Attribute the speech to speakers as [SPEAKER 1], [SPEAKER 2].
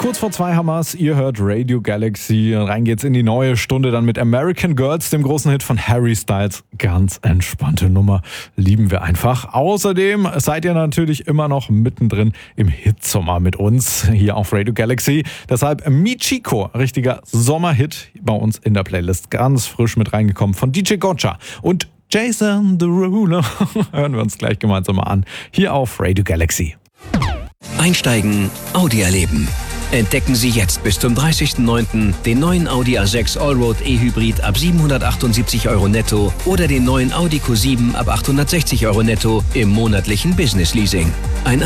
[SPEAKER 1] Kurz vor 2 haben wir's. Ihr hört Radio Galaxy. Rein geht's in die neue Stunde dann mit American Girls, dem großen Hit von Harry Styles. Ganz entspannte Nummer. Lieben wir einfach. Außerdem seid ihr natürlich immer noch mittendrin im Hitsommer mit uns hier auf Radio Galaxy. Deshalb Michiko, richtiger Sommerhit bei uns in der Playlist. Ganz frisch mit reingekommen von DJ Gotcha. Und Jason Derulo hören wir uns gleich gemeinsam mal an. Hier auf Radio Galaxy.
[SPEAKER 2] Einsteigen, Audi erleben. Entdecken Sie jetzt bis zum 30.09. den neuen Audi A6 Allroad E-Hybrid ab 778 € netto oder den neuen Audi Q7 ab 860 € netto im monatlichen Business Leasing. Ein